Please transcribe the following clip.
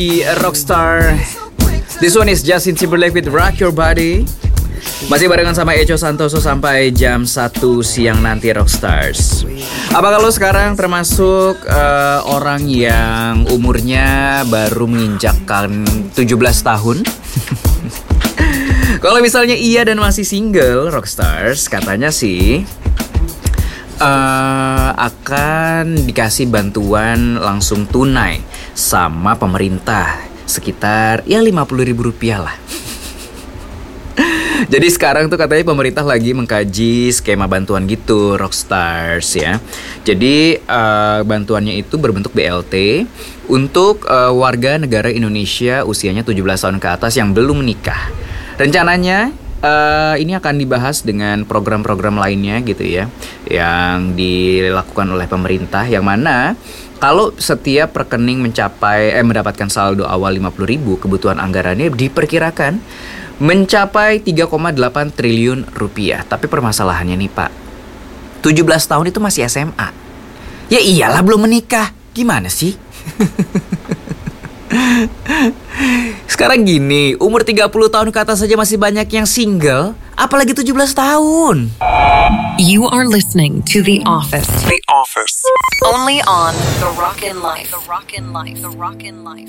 Rockstar. This one is Justin Timberlake with Rock Your Body. Masih barengan sama Echo Santoso sampai jam 1 siang nanti Rockstars. Apa kalau sekarang termasuk orang yang umurnya baru menginjakkan 17 tahun? Kalau misalnya iya dan masih single Rockstars, katanya sih akan dikasih bantuan langsung tunai sama pemerintah sekitar ya Rp50.000 lah. Jadi sekarang tuh katanya pemerintah lagi mengkaji skema bantuan gitu Rockstars ya. Jadi bantuannya itu berbentuk BLT untuk warga negara Indonesia usianya 17 tahun ke atas yang belum menikah. Rencananya ini akan dibahas dengan program-program lainnya gitu ya, yang dilakukan oleh pemerintah, yang mana kalau setiap rekening mendapatkan saldo awal 50.000, kebutuhan anggarannya diperkirakan mencapai 3,8 triliun rupiah. Tapi permasalahannya nih Pak, 17 tahun itu masih SMA. Ya iyalah belum menikah, gimana sih? Sekarang gini, umur 30 tahun ke atas saja masih banyak yang single, apalagi 17 tahun. You are listening to The Office. The Office. Only on The Rockin' Life. The Rockin' Life. The Rockin' Life.